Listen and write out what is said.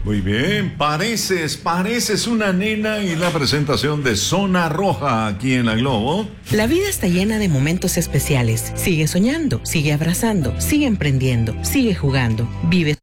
Muy bien, pareces una nena y la presentación de Zona Roja aquí en La Globo. La vida está llena de momentos especiales. Sigue soñando, sigue abrazando, sigue emprendiendo, sigue jugando. Vive